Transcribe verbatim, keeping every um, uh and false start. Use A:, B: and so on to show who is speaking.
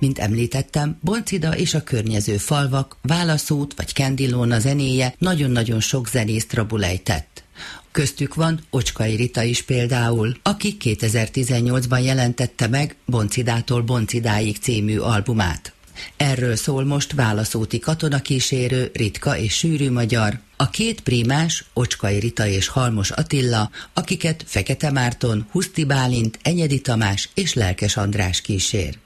A: Mint említettem, Boncida és a környező falvak, Válaszút vagy Kendillóna zenéje nagyon-nagyon sok zenészt rabul ejtett. Köztük van Ocskai Rita is például, aki kétezer-tizennyolcban jelentette meg Boncidától Boncidáig című albumát. Erről szól most Válaszúti katonakísérő, ritka és sűrű magyar, a két prímás, Ocskai Rita és Halmos Attila, akiket Fekete Márton, Huszti Bálint, Enyedi Tamás és Lelkes András kísér.